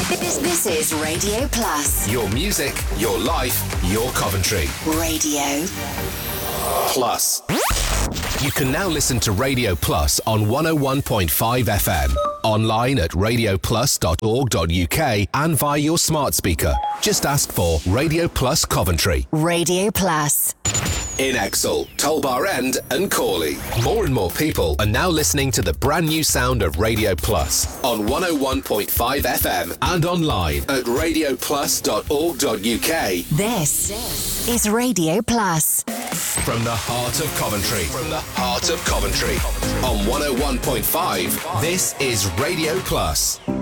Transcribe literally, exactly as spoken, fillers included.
This, this is Radio Plus. Your music, your life, your Coventry. Radio Plus. You can now listen to Radio Plus on one oh one point five F M, online at radio plus dot org dot U K and via your smart speaker. Just ask for Radio Plus Coventry. Radio Plus. In Exel, Tollbar End and Corley. More and more people are now listening to the brand new sound of Radio Plus on one oh one point five F M and online at radio plus dot org dot U K. This is Radio Plus. From the heart of Coventry. From the heart of Coventry. On one oh one point five, this is Radio Plus.